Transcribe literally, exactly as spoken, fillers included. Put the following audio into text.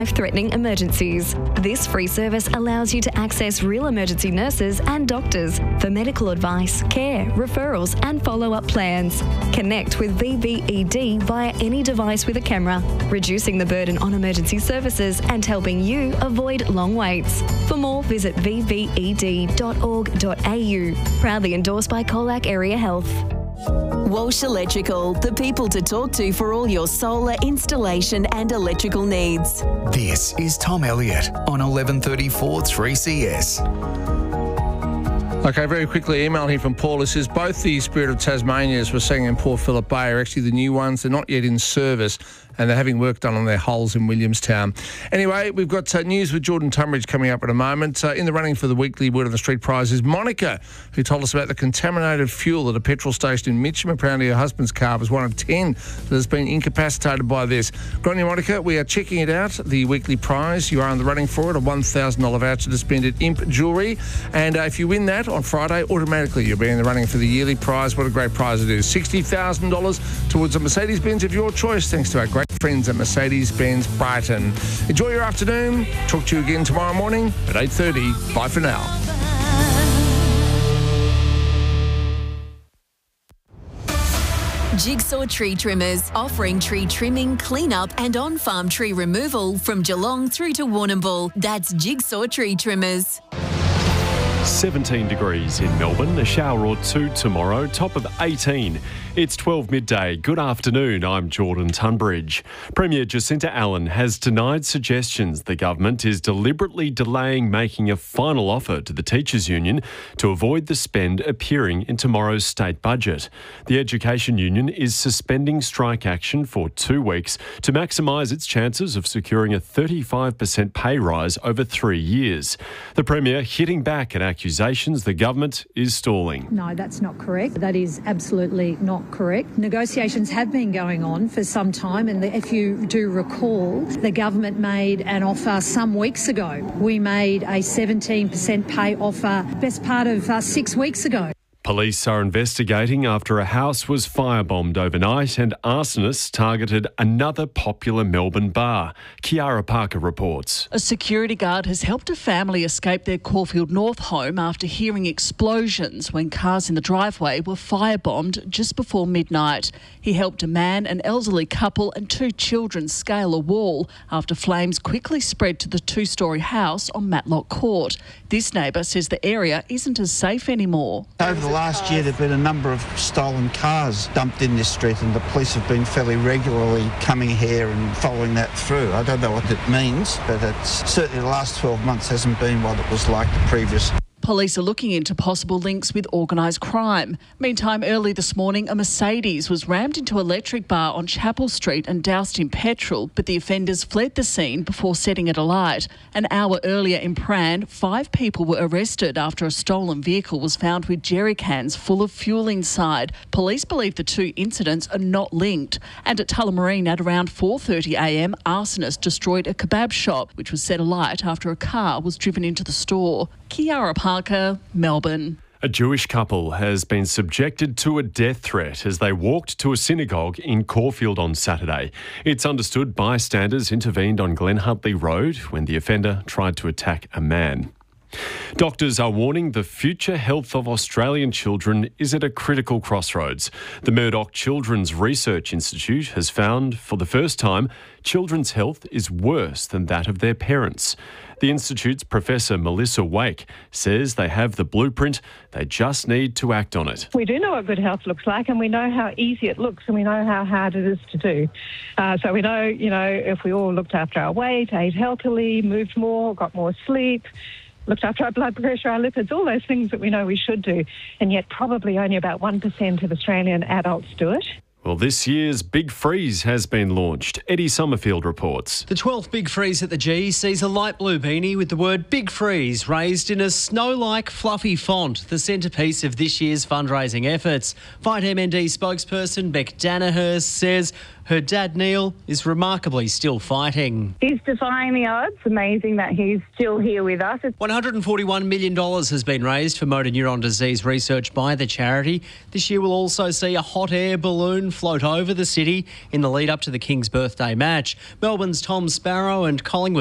life-threatening emergencies. This free service allows you to access real emergency nurses and doctors for medical advice, care, referrals and follow-up plans. Connect with V V E D via any device with a camera, reducing the burden on emergency services and helping you avoid long waits. For more, visit v v e d dot org dot a u. Proudly endorsed by Colac Area Health. Walsh Electrical, the people to talk to for all your solar installation and electrical needs. This is Tom Elliott on eleven thirty-four three C S. Okay, very quickly, email here from Paul. It says both the Spirit of Tasmanias we're seeing in Port Phillip Bay are actually the new ones. They're not yet in service and they're having work done on their hulls in Williamstown. Anyway, we've got uh, news with Jordan Tunbridge coming up in a moment. Uh, in the running for the weekly Word on the Street prize is Monica, who told us about the contaminated fuel at a petrol station in Mitcham. Apparently her husband's car was one of ten that has been incapacitated by this. Good on you, Monica. We are checking it out, the weekly prize. You are in the running for it, a one thousand dollars voucher to spend at Imp Jewellery. And uh, if you win that on Friday, automatically you'll be in the running for the yearly prize. What a great prize it is. sixty thousand dollars towards a Mercedes-Benz of your choice, thanks to our great friends at Mercedes-Benz Brighton. Enjoy your afternoon. Talk to you again tomorrow morning at eight thirty. Bye for now. Jigsaw Tree Trimmers, offering tree trimming, clean-up and on-farm tree removal from Geelong through to Warrnambool. That's Jigsaw Tree Trimmers. seventeen degrees in Melbourne, a shower or two tomorrow, top of eighteen. It's twelve midday. Good afternoon, I'm Jordan Tunbridge. Premier Jacinta Allen has denied suggestions the government is deliberately delaying making a final offer to the Teachers' Union to avoid the spend appearing in tomorrow's state budget. The Education Union is suspending strike action for two weeks to maximise its chances of securing a thirty-five percent pay rise over three years. The Premier hitting back at accusations the government is stalling. No, that's not correct. That is absolutely not correct. Negotiations have been going on for some time, and if you do recall, the government made an offer some weeks ago. We made a seventeen percent pay offer best part of uh, six weeks ago. Police are investigating after a house was firebombed overnight and arsonists targeted another popular Melbourne bar. Kiara Parker reports. A security guard has helped a family escape their Caulfield North home after hearing explosions when cars in the driveway were firebombed just before midnight. He helped a man, an elderly couple and two children scale a wall after flames quickly spread to the two-storey house on Matlock Court. This neighbour says the area isn't as safe anymore. Over the last year, there have been a number of stolen cars dumped in this street, and the police have been fairly regularly coming here and following that through. I don't know what it means, but it's certainly the last twelve months hasn't been what it was like the previous. Police are looking into possible links with organised crime. Meantime, early this morning, a Mercedes was rammed into an electric bar on Chapel Street and doused in petrol, but the offenders fled the scene before setting it alight. An hour earlier in Prahran, five people were arrested after a stolen vehicle was found with jerry cans full of fuel inside. Police believe the two incidents are not linked. And at Tullamarine at around four thirty a m, arsonists destroyed a kebab shop, which was set alight after a car was driven into the store. Kiara Parker, Melbourne. A Jewish couple has been subjected to a death threat as they walked to a synagogue in Caulfield on Saturday. It's understood bystanders intervened on Glen Huntly Road when the offender tried to attack a man. Doctors are warning the future health of Australian children is at a critical crossroads. The Murdoch Children's Research Institute has found, for the first time, children's health is worse than that of their parents. The Institute's Professor Melissa Wake says they have the blueprint, they just need to act on it. We do know what good health looks like, and we know how easy it looks, and we know how hard it is to do. Uh, so we know, you know, if we all looked after our weight, ate healthily, moved more, got more sleep, looked after our blood pressure, our lipids, all those things that we know we should do, and yet probably only about one percent of Australian adults do it. Well, this year's Big Freeze has been launched. Eddie Summerfield reports. The twelfth Big Freeze at the G sees a light blue beanie with the word Big Freeze raised in a snow-like fluffy font, the centrepiece of this year's fundraising efforts. Fight M N D spokesperson Beck Danaher says Her dad, Neil, is remarkably still fighting. He's defying the odds. Amazing that he's still here with us. one hundred forty-one million dollars has been raised for motor neuron disease research by the charity. This year we'll also see a hot air balloon float over the city in the lead up to the King's birthday match. Melbourne's Tom Sparrow and Collingwood